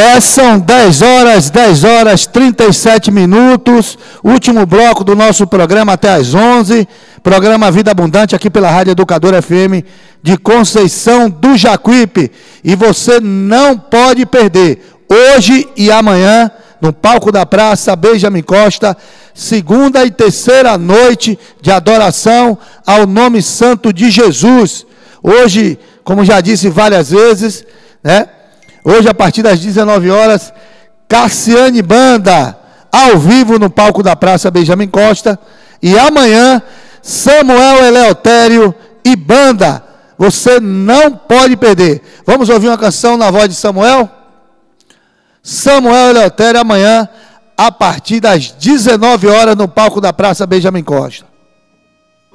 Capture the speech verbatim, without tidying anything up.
É, são dez horas, dez horas, trinta e sete minutos, último bloco do nosso programa até às onze, programa Vida Abundante aqui pela Rádio Educadora F M de Conceição do Jacuípe, e você não pode perder, hoje e amanhã, no palco da praça Benjamin Costa, segunda e terceira noite de adoração ao nome santo de Jesus. Hoje, como já disse várias vezes, né? Hoje, a partir das dezenove horas, Cassiane Banda, ao vivo no palco da Praça Benjamin Costa. E amanhã, Samuel Eleutério e Banda. Você não pode perder. Vamos ouvir uma canção na voz de Samuel? Samuel Eleutério, amanhã, a partir das dezenove horas, no palco da Praça Benjamin Costa.